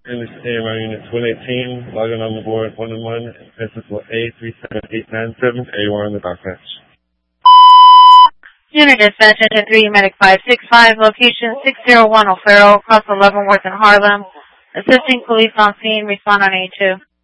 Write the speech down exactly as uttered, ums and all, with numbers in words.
And this is A M R Unit one eighteen, logging on the board one one one, principal A three seven eight nine seven, A one on the dock hatch. Unit dispatch, engine three, medic five six five, location six oh one O'Farrell, across eleven Worth in Harlem. Assisting police on scene, respond on A two.